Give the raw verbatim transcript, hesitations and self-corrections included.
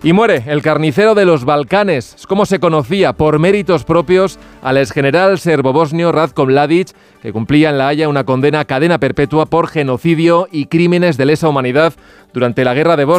Y muere el carnicero de los Balcanes. Es como se conocía, por méritos propios, al exgeneral serbobosnio Ratko Mladic, que cumplía en La Haya una condena a cadena perpetua por genocidio y crímenes de lesa humanidad durante la guerra de Bosnia.